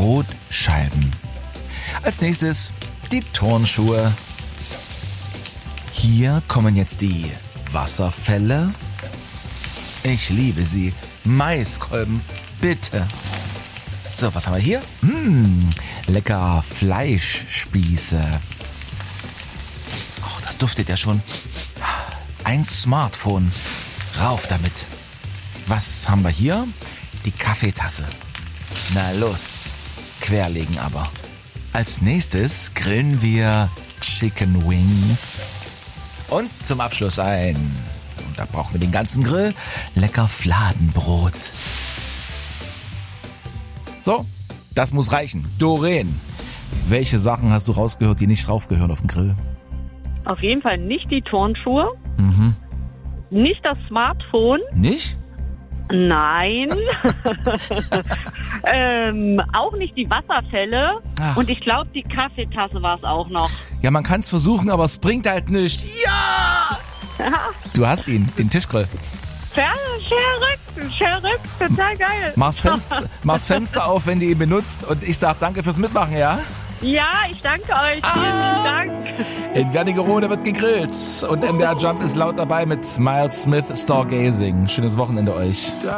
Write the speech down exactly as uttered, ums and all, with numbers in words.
Brotscheiben. Als nächstes die Turnschuhe. Hier kommen jetzt die Wasserfälle. Ich liebe sie. Maiskolben, bitte. So, was haben wir hier? Mmh, lecker Fleischspieße. Oh, das duftet ja schon. Ein Smartphone. Rauf damit. Was haben wir hier? Die Kaffeetasse. Na los. Querlegen aber. Als nächstes grillen wir Chicken Wings. Und zum Abschluss ein, und da brauchen wir den ganzen Grill, lecker Fladenbrot. So, das muss reichen. Doreen, welche Sachen hast du rausgehört, die nicht draufgehören auf dem Grill? Auf jeden Fall nicht die Turnschuhe, Mhm. nicht das Smartphone, Nicht? nein, ähm, auch nicht die Wasserfälle Ach. und ich glaube, die Kaffeetasse war es auch noch. Ja, man kann es versuchen, aber es bringt halt nichts. Ja! Du hast ihn, den Tischgrill. Ver- Verrückt, verrückt, total geil. Mach's Fenster, mach's Fenster auf, wenn du ihn benutzt. Und ich sag danke fürs Mitmachen, ja? Ja, ich danke euch, vielen Dank. In Wernigerode wird gegrillt. Und M D R Jump ist laut dabei mit Miles Smith Stargazing. Schönes Wochenende euch.